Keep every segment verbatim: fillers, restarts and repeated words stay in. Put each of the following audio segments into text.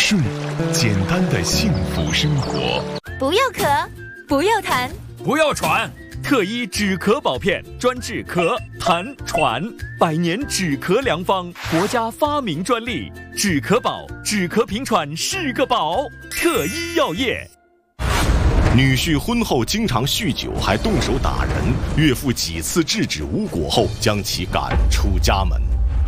顺，简单的幸福生活。 不要咳，不要痰， 不要喘。特医止咳宝片，专治咳、痰、喘，百年止咳良方，国家发明专利。止咳宝，止咳平喘是个宝。特医药业。 女婿婚后经常酗酒，还动手打人，岳父几次制止无果后，将其赶出家门。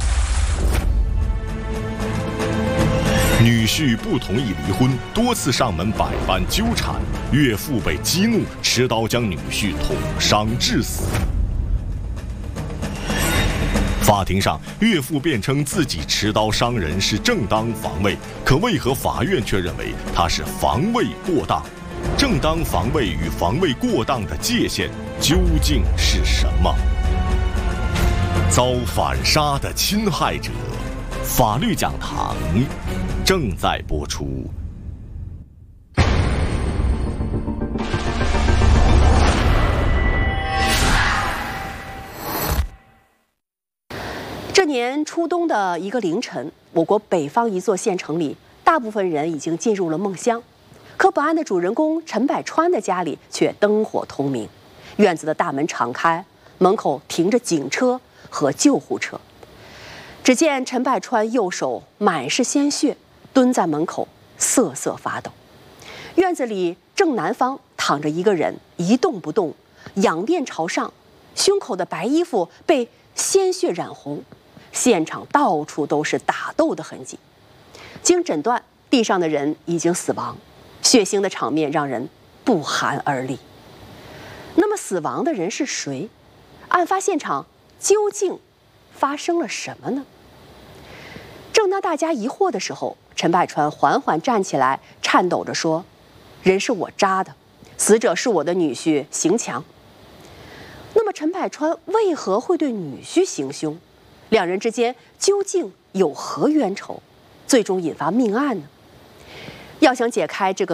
女婿不同意离婚，多次上门百般纠缠，岳父被激怒，持刀将女婿捅伤致死。法庭上，岳父辩称自己持刀伤人是正当防卫，可为何法院却认为他是防卫过当？正当防卫与防卫过当的界限究竟是什么？遭反杀的侵害者，法律讲堂正在播出。 这年初冬的一个凌晨，我国北方一座县城里，大部分人已经进入了梦乡。可本案的主人公陈百川的家里却灯火通明，院子的大门敞开，门口停着警车和救护车。只见陈百川右手满是鲜血，蹲在门口瑟瑟发抖。院子里正南方躺着一个人，一动不动，仰面朝上，胸口的白衣服被鲜血染红，现场到处都是打斗的痕迹。经诊断，地上的人已经死亡。血腥的场面让人不寒而栗。那么死亡的人是谁？案发现场究竟发生了什么呢？正当大家疑惑的时候，陈百川缓缓站起来，颤抖着说：“人是我扎的，死者是我的女婿邢强。”那么陈百川为何会对女婿行凶？两人之间究竟有何冤仇？最终引发命案呢？要想解开这个